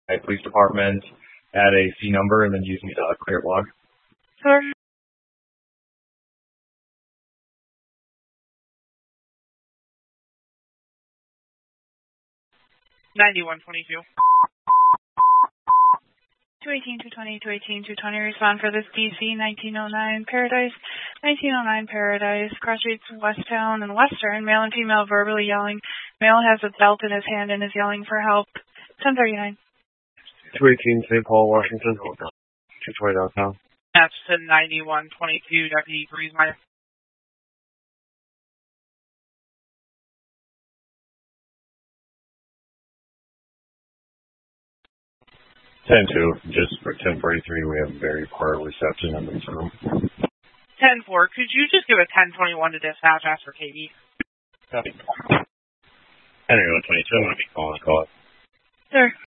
police department, add a C number, and then use the clear log. Sure. $91.22. 218, 220, 218, 220, respond for this DC 1909 Paradise. 1909 Paradise, cross streets Westtown and Western, male and female verbally yelling. Male has a belt in his hand and is yelling for help. 1039. 218 St. Paul, Washington. 220 downtown. That's to 9122, Deputy Griezmeyer. Just for 1043, we have very poor reception in this room. 10-4, could you just give a 1021 to dispatch, ask for KE? Copy. Henry 122, I'm going to be calling a call. Sir.